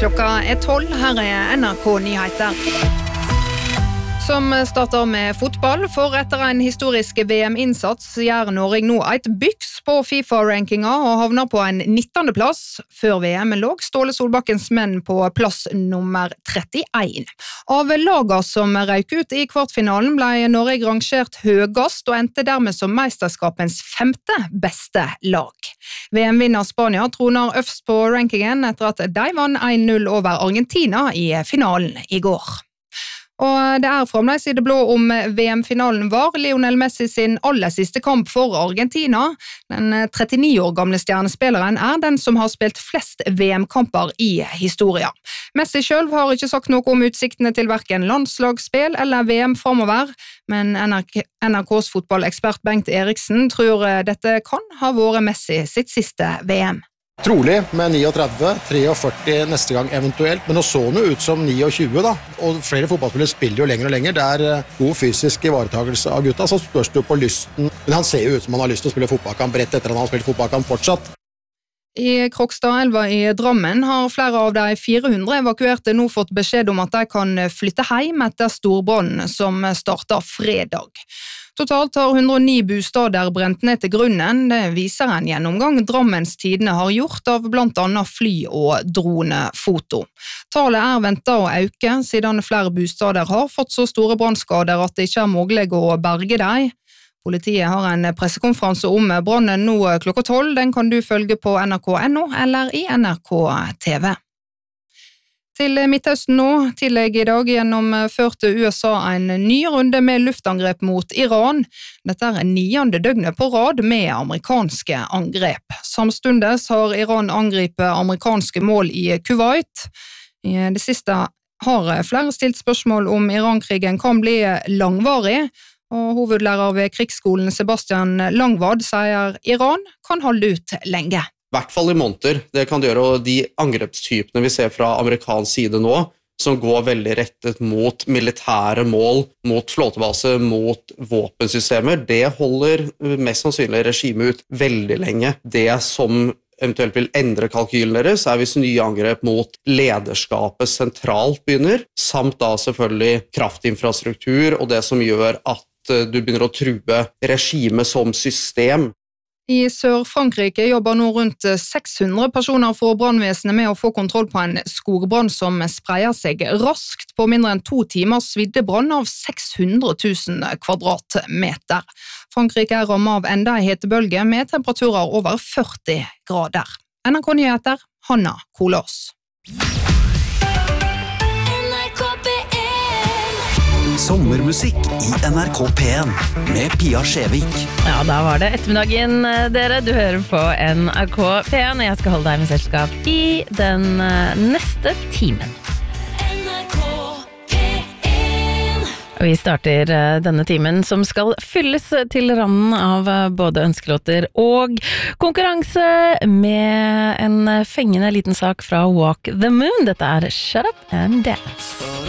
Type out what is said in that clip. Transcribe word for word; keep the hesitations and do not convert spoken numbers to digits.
Klokka er tolv, her er N R K Nyheter. Som starter med fotball, for etter en historisk V M-innsats gjør Norge nå et byks på FIFA-rankinga og havner på en nittende plass. Før V M lå Ståle Solbakkens menn på plass nummer trettien. Av laga som røyk ut i kvartfinalen ble Norge rangert høyest og endte dermed som mesterskapens femte beste lag. V M-vinner Spania troner øverst på rankingen etter at de vann en null over Argentina i finalen i går. Og det er fremdeles i det blå om V M-finalen var Lionel Messi sin aller siste kamp for Argentina. Den trettini år gamle stjernespilleren er den som har spilt flest V M-kamper i historia. Messi selv har ikke sagt noe om utsiktene til hverken landslagsspill eller V M fremover, men N R K's fotballekspert Bengt Eriksen tror dette kan ha vært Messi sitt siste V M. Trolig med trettini, førti neste gang eventuelt, men nå så det ut som tjueni da, og flere fotballspillere spiller jo lenger og lenger. Det er god fysisk ivaretagelse av gutta, så spørs det jo på lysten. Men han ser jo ut som han har lyst til å spille fotballkamp rett etter at han har spilt fotballkamp fortsatt. I Krokstadelva i Drammen har flere av de fire hundre evakuerte nå fått beskjed om at de kan flytte hjem etter storbrann som startet fredag. Totalt har hundre og ni bostader brent ned til grunnen. Det viser en gjennomgang Drammens Tidende har gjort av blant annet fly- og dronefoto. Tallet er ventet å øke, siden flere bostader har fått så store brannskader at det ikke er mulig å berge dem. Politiet har en pressekonferanse om brannen nå klokka tolv. Den kan du følge på N R K punktum N O eller i N R K T V. Til Midtøsten nå, tillegg i dag gjennomførte U S A en ny runde med luftangrep mot Iran. Dette er niende døgnet på rad med amerikanske angrep. Samstundes har Iran angripet amerikanske mål i Kuwait. I det siste har flere stilt spørsmål om Iran-krigen kan bli langvarig, og hovedlærer ved krigsskolen Sebastian Langvad sier Iran kan holde ut lenge. I hvert fall i måneder. Det kan det gjøre, og de angrepstypene vi ser fra amerikansk side nå, som går veldig rettet mot militære mål, mot flåtebase, mot våpensystemer, det holder mest sannsynlig regimet ut veldig lenge. Det som eventuelt vil endre kalkylen deres, er hvis nye angrep mot lederskapet sentralt begynner, samt da selvfølgelig kraftinfrastruktur og det som gjør at du begynner å true regimet som system. I Sør-Frankrike jobber nå rundt seks hundre personer for brannvesenet med å få kontroll på en skogbrann som spreier seg raskt. På mindre enn to timer svidde brann av seks hundre tusen kvadratmeter. Frankrike er rammet av enda en hetebølge med temperaturer over førti grader. N R K Nyheter, Hanna Kolås. Sommermusikk i N R K P en med Pia Skjevik. Ja, da var det ettermiddagen, dere. Du hører på N R K P en, og jeg skal holde deg med selskap i den neste timen. N R K P en. Og vi starter denne timen som skal fylles til randen av både ønskelåter og konkurranse med en fengende liten sak fra Walk the Moon. Dette er Shut Up and Dance.